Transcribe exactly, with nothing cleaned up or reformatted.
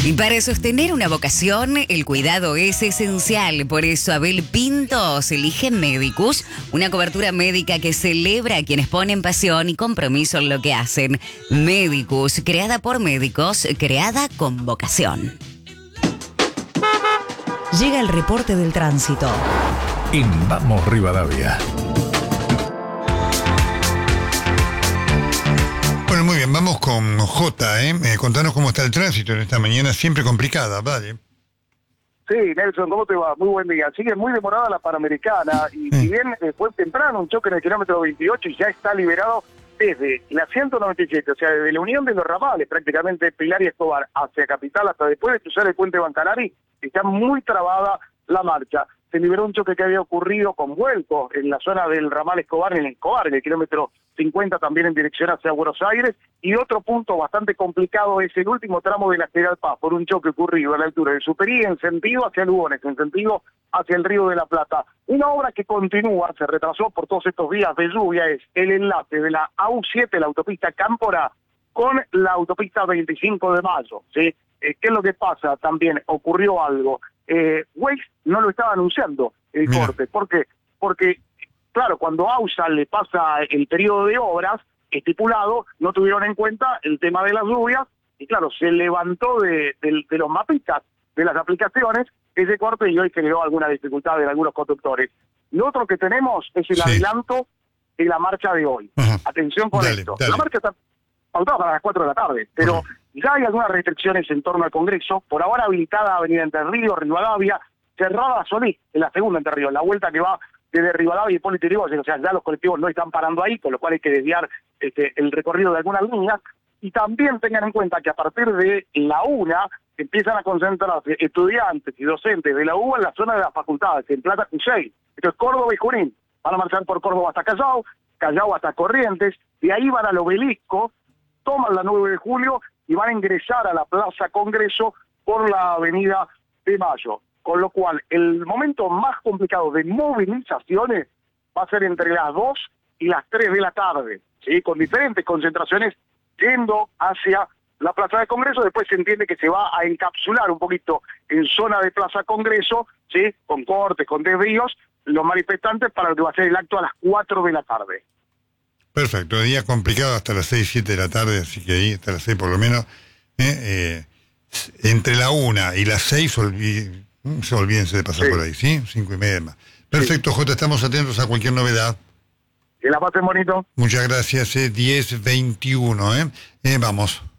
Y para sostener una vocación, el cuidado es esencial. Por eso Abel Pintos elige Medicus, una cobertura médica que celebra a quienes ponen pasión y compromiso en lo que hacen. Medicus, creada por médicos, creada con vocación. Llega el reporte del tránsito. En Vamos Rivadavia. Bueno, muy bien, vamos con Jota, ¿eh? eh contanos cómo está el tránsito en esta mañana, siempre complicada, ¿vale? Sí, Nelson, ¿cómo te va? Muy buen día. Sigue muy demorada la Panamericana y Sí. si bien eh, fue temprano un choque en el kilómetro veintiocho y ya está liberado desde la ciento noventa y siete, o sea, desde la unión de los ramales, prácticamente Pilar y Escobar, hacia Capital, hasta después de cruzar el puente Bancanari, está muy trabada la marcha. Se liberó un choque que había ocurrido con vuelco en la zona del ramal Escobar, en el Escobar, en el kilómetro cincuenta, también en dirección hacia Buenos Aires. Y otro punto bastante complicado es el último tramo de la General Paz, por un choque ocurrido a la altura de Superí, en sentido hacia Lugones, en sentido hacia el Río de la Plata. Una obra que continúa, se retrasó por todos estos días de lluvia, es el enlace de la A U siete, la autopista Cámpora, con la autopista veinticinco de mayo, ¿sí? Eh, ¿Qué es lo que pasa? También ocurrió algo. Eh, Waze no lo estaba anunciando el Mira. corte. ¿Por qué? Porque, claro, cuando a AUSA le pasa el periodo de obras estipulado, no tuvieron en cuenta el tema de las lluvias, y claro, se levantó de, de, de los mapitas de las aplicaciones ese corte y hoy generó alguna dificultad en algunos conductores. Lo otro que tenemos es el Sí. adelanto de la marcha de hoy. Ajá. Atención con Dale, esto. dale. La marcha está pautada para las cuatro de la tarde, pero Ajá. ya hay algunas restricciones en torno al Congreso. Por ahora habilitada Avenida Entre Ríos, Rivadavia, cerrada Solís, en la segunda Entre Ríos, la vuelta que va desde Rivadavia y Hipólito Yrigoyen, o sea, ya los colectivos no están parando ahí, con lo cual hay que desviar este, el recorrido de algunas líneas. Y también tengan en cuenta que a partir de la una empiezan a concentrarse estudiantes y docentes de la U B A en la zona de las facultades, en Plata Cusey. Esto es Córdoba y Junín. Van a marchar por Córdoba hasta Callao, Callao hasta Corrientes, de ahí van al Obelisco, toman la nueve de julio y van a ingresar a la Plaza Congreso por la Avenida de Mayo. Con lo cual, el momento más complicado de movilizaciones va a ser entre las dos y las tres de la tarde, ¿sí? Con diferentes concentraciones yendo hacia la Plaza de Congreso. Después se entiende que se va a encapsular un poquito en zona de Plaza Congreso, ¿sí? Con cortes, con desvíos, los manifestantes para lo que va a ser el acto a las cuatro de la tarde. Perfecto, día complicado hasta las seis, siete de la tarde, así que ahí hasta las seis por lo menos. Eh, eh, entre la una y las seis, olví, se olvídense de pasar Sí. por ahí, ¿sí? Cinco y media más. Perfecto, Jota, estamos atentos a cualquier novedad. Que la pasen bonito. Muchas gracias, eh, diez veintiuno, ¿eh? eh vamos.